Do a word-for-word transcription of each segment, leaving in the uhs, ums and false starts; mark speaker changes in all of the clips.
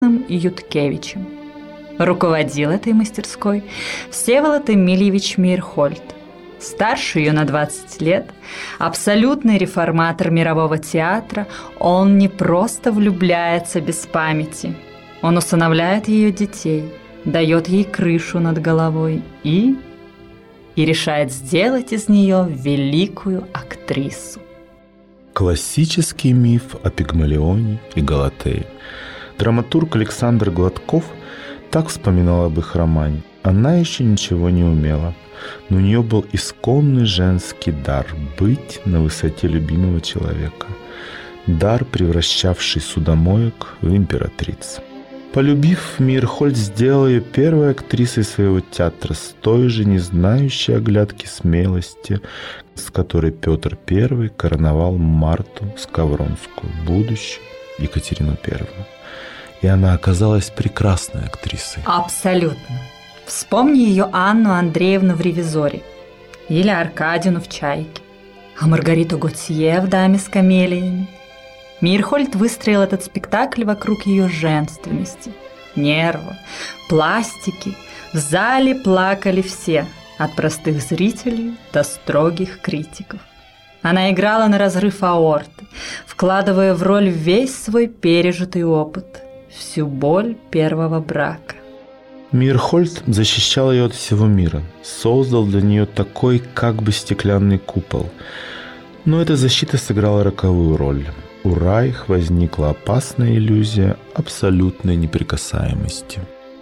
Speaker 1: и Юткевичем. Руководил этой мастерской Всеволод Эмильевич Мейерхольд. Старше ее на двадцать лет, абсолютный реформатор мирового театра, он не просто влюбляется без памяти. Он усыновляет ее детей, дает ей крышу над головой и... и решает сделать из нее великую актрису.
Speaker 2: Классический миф о Пигмалионе и Галатее. Драматург Александр Гладков так вспоминал об их романе. Она еще ничего не умела, но у нее был исконный женский дар быть на высоте любимого человека. Дар, превращавший судомоек в императриц. Полюбив, Мейерхольд сделал ее первой актрисой своего театра, с той же не знающей оглядки смелости, с которой Петр Первый короновал Марту Скавронскую, будущую Екатерину Первую. И она оказалась прекрасной актрисой.
Speaker 1: Абсолютно. Вспомни ее Анну Андреевну в «Ревизоре» или Аркадину в «Чайке», а Маргариту Готье в «Даме с камелиями». Мейерхольд выстроил этот спектакль вокруг ее женственности, нерва, пластики. В зале плакали все, от простых зрителей до строгих критиков. Она играла на разрыв аорты, вкладывая в роль весь свой пережитый опыт, всю боль первого брака.
Speaker 2: Мейерхольд защищал ее от всего мира, создал для нее такой как бы стеклянный купол. Но эта защита сыграла роковую роль. У Райх возникла опасная иллюзия абсолютной неприкасаемости.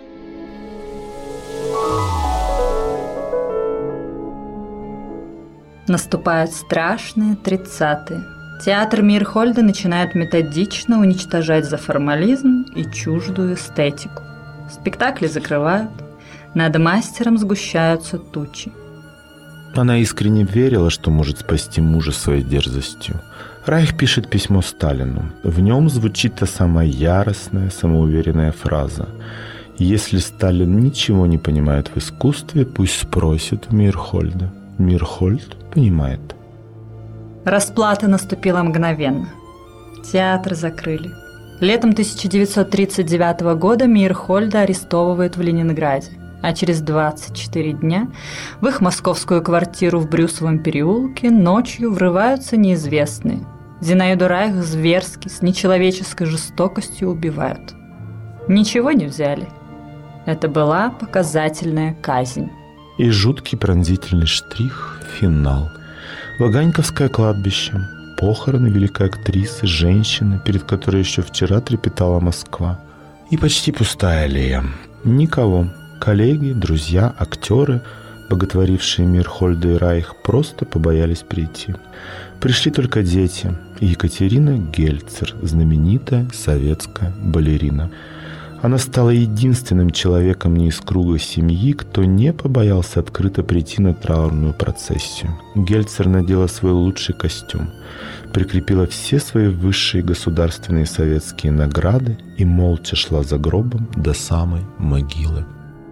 Speaker 1: Наступают страшные тридцатые. Театр Мейерхольда начинает методично уничтожать за формализм и чуждую эстетику. Спектакли закрывают, над мастером сгущаются тучи.
Speaker 2: Она искренне верила, что может спасти мужа своей дерзостью. Райх пишет письмо Сталину. В нем звучит та самая яростная, самоуверенная фраза: «Если Сталин ничего не понимает в искусстве, пусть спросит у Мейерхольда». Мейерхольд понимает.
Speaker 1: Расплата наступила мгновенно. Театр закрыли. Летом тысяча девятьсот тридцать девятого года Мейерхольда арестовывают в Ленинграде, а через двадцать четыре дня в их московскую квартиру в Брюсовом переулке ночью врываются неизвестные. Зинаиду Райх зверски, с нечеловеческой жестокостью убивают. Ничего не взяли. Это была показательная казнь.
Speaker 2: И жуткий пронзительный штрих – финал. Ваганьковское кладбище. Похороны великой актрисы, женщины, перед которой еще вчера трепетала Москва. И почти пустая аллея. Никого. Коллеги, друзья, актеры, боготворившие Мейерхольда и Райх, просто побоялись прийти. Пришли только дети и Екатерина Гельцер, знаменитая советская балерина. Она стала единственным человеком не из круга семьи, кто не побоялся открыто прийти на траурную процессию. Гельцер надела свой лучший костюм, прикрепила все свои высшие государственные советские награды и молча шла за гробом до самой могилы.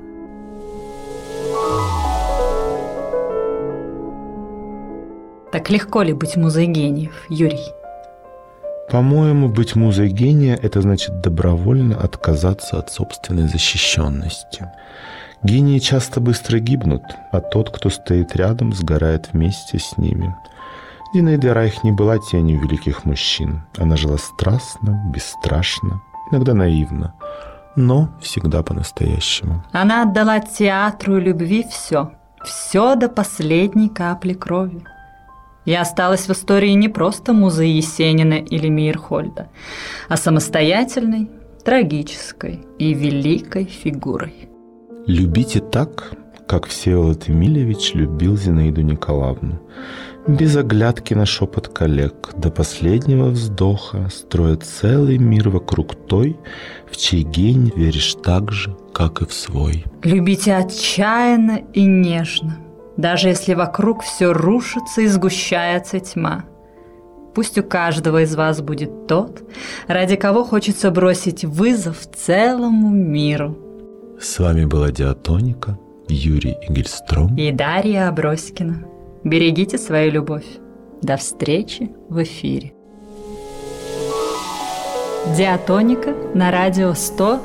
Speaker 1: Так легко ли быть музой гениев, Юрий?
Speaker 2: По-моему, быть музой гения – это значит добровольно отказаться от собственной защищенности. Гении часто быстро гибнут, а тот, кто стоит рядом, сгорает вместе с ними. Зинаида Райх не была тенью великих мужчин. Она жила страстно, бесстрашно, иногда наивно, но всегда по-настоящему.
Speaker 1: Она отдала театру и любви все, все до последней капли крови. И осталась в истории не просто музой Есенина или Мейерхольда, а самостоятельной, трагической и великой фигурой.
Speaker 2: Любите так, как Всеволод Эмильевич любил Зинаиду Николаевну. Без оглядки на шепот коллег, до последнего вздоха, строя целый мир вокруг той, в чей гений веришь так же, как и в свой.
Speaker 1: Любите отчаянно и нежно, даже если вокруг все рушится и сгущается тьма. Пусть у каждого из вас будет тот, ради кого хочется бросить вызов целому миру.
Speaker 2: С вами была Диатоника, Юрий Игельстром
Speaker 1: и Дарья Аброськина. Берегите свою любовь. До встречи в эфире. Диатоника на радио сто